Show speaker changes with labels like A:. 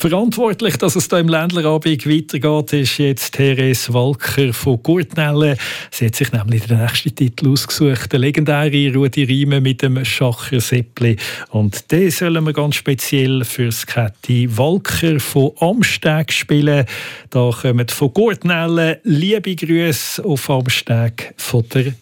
A: Verantwortlich, dass es hier im Ländlerabend weitergeht, ist jetzt Therese Walker von Gurtnellen. Sie hat sich nämlich den nächsten Titel ausgesucht, der legendäre Rudi Riemer mit dem Schacher Seppli. Und den sollen wir ganz speziell für das Käthi Walker von Amsteg spielen. Da kommen von Gurtnellen liebe Grüße auf Amsteg von der